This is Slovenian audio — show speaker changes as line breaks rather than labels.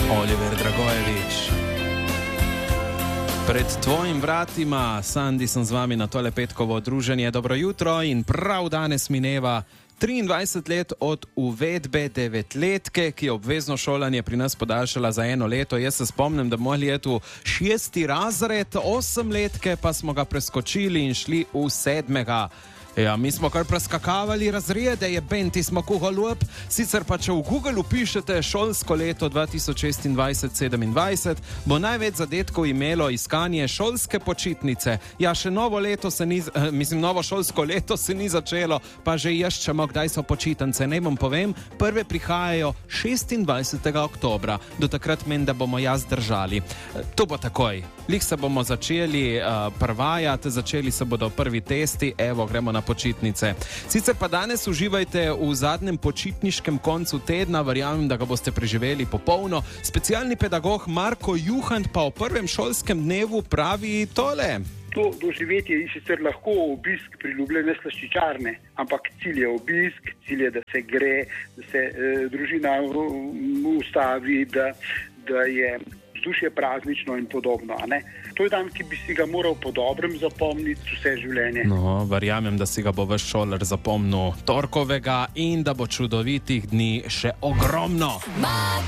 Oliver Dragojevič. Pred tvojim vratima, Sandi, sem z vami na tole petkovo druženje. Dobro jutro in prav danes mineva 23 let od uvedbe 9-letke, ki je obvezno šolanje pri nas podaljšala za 1 leto. Jaz se spomnim, da morali iti v 6. razred, 8-letke pa smo ga preskočili in šli v 7. Ja, mi smo kar preskakavali razrede, jebenti smo kuholup, sicer pa če v Google upišete šolsko leto 2026-27, bo največ zadetkov imelo iskanje šolske počitnice. Ja, še novo šolsko leto se ni začelo, pa že iščemo, kdaj so počitnice. Naj vam povem, prve prihajajo 26. oktobra. Do takrat menim, da bomo jaz držali. To bo takoj. Lih se bomo začeli prvajati, začeli se bodo prvi testi, evo, gremo na počitnice. Sicer pa danes uživajte v zadnjem počitniškem koncu tedna, verjamem, da ga boste preživeli popolno. Specialni pedagog Marko Juhant pa o prvem šolskem dnevu pravi tole.
To doživetje je sicer lahko obisk priljubljene slaščičarne, ampak cilj je obisk, cilj je, da se gre, da se družina ustavi, da je vzdušje praznično in podobno. A ne? To je dan, ki bi si ga moral po dobrem zapomniti vse življenje.
No, verjamem, da si ga bo vaš šolar zapomnil torkovega in da bo čudovitih dni še ogromno.